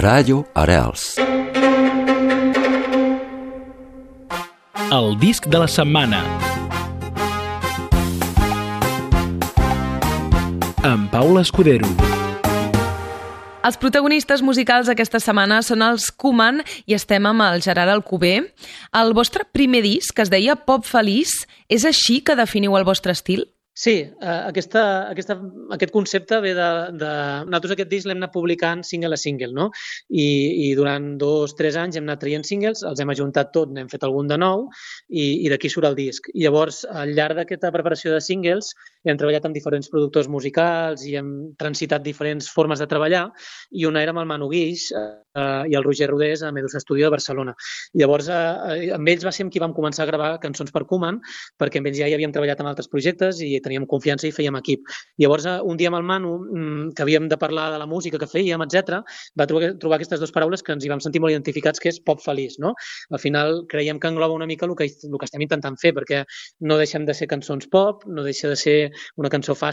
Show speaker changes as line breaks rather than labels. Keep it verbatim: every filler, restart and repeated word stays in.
Radio Arrels.
El disc de la setmana. Amb Paula Escudero.
Els protagonistes musicals aquesta setmana són els Koeman i estem amb el Gerard Alcover. El vostre primer disc, que es deia Pop Feliç, és així que definiu el vostre estil?
Sí, eh, aquesta, aquesta, aquest concepte ve de, de... Nosaltres aquest disc l'hem anat publicant single a single, no? I, i durant dos, tres anys hem anat traient singles, els hem ajuntat tot, n'hem fet algun de nou i, i d'aquí surt el disc. I llavors, al llarg d'aquesta preparació de singles, hem treballat amb diferents productors musicals i hem transitat diferents formes de treballar i una era amb el Manu Guix eh, i el Roger Rodés a Medusa Studio de Barcelona. I llavors, eh, amb ells va ser amb qui vam començar a gravar cançons per Koeman, perquè amb ells ja hi havíem treballat amb altres projectes i teníem confiança i fèiem equip. Llavors, un dia amb el Manu, que havíem de parlar de la música que fèiem, etcètera, va trobar, trobar aquestes dues paraules que ens hi vam sentir molt identificats, que és pop feliç, no? Al final, creiem que engloba una mica el que, el que estem intentant fer, perquè no deixem de ser cançons pop, no deixa de ser una cançó fàcil,